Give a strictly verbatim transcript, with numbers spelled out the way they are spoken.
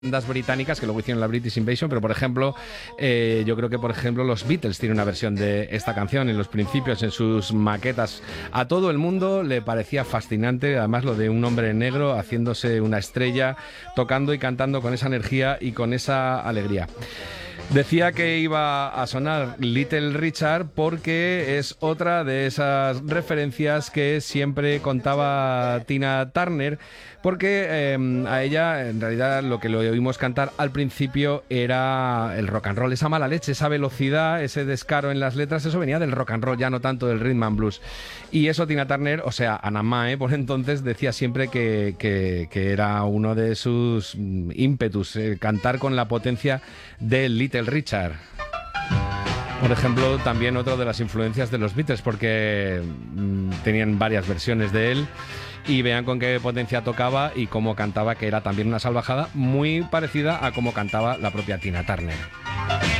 bandas británicas que luego hicieron la British Invasion, pero por ejemplo, eh, yo creo que por ejemplo los Beatles tienen una versión de esta canción en los principios, en sus maquetas. A todo el mundo le parecía fascinante, además lo de un hombre negro haciéndose una estrella, tocando y cantando con esa energía y con esa alegría. Decía que iba a sonar Little Richard porque es otra de esas referencias que siempre contaba Tina Turner, porque eh, a ella en realidad lo que le oímos cantar al principio era el rock and roll, esa mala leche, esa velocidad, ese descaro en las letras, eso venía del rock and roll, ya no tanto del rhythm and blues. Y eso Tina Turner, o sea, Anna Mae, por entonces decía siempre que, que, que era uno de sus ímpetus, eh, cantar con la potencia de Little Richard. Por ejemplo, también otra de las influencias de los Beatles, porque mmm, tenían varias versiones de él, y vean con qué potencia tocaba y cómo cantaba, que era también una salvajada muy parecida a cómo cantaba la propia Tina Turner.